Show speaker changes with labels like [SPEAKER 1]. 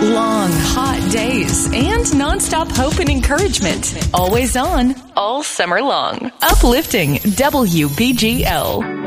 [SPEAKER 1] Long, hot days and nonstop hope and encouragement. Always on, all summer long. Uplifting WBGL.